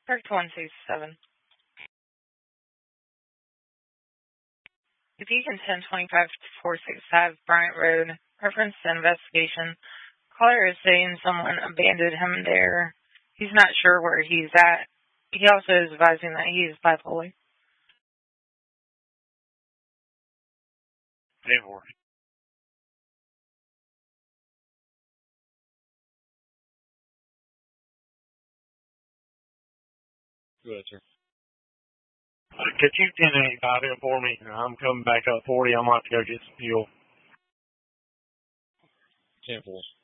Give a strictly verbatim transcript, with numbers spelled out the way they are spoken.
Correct one two seven. If you can ten twenty-five to four sixty-five Bryant Road, reference to investigation. Caller is saying someone abandoned him there. He's not sure where he's at. He also is advising that he is bipolar. Never. Good, sir. Could you ten eighty-five in for me? I'm coming back up forty. I'm going to have to go get some fuel. ten four.